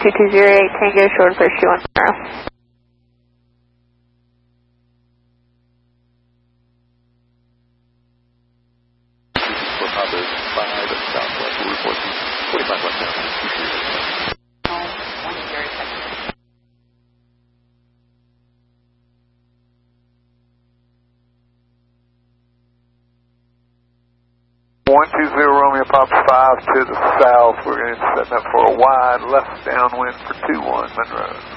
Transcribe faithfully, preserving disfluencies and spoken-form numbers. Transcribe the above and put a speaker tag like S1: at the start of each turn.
S1: two two zero eight Tango, short approach two one zero.
S2: one two zero Romeo Papa five to the south. We're going to set up for a wide left downwind for two one Monroe.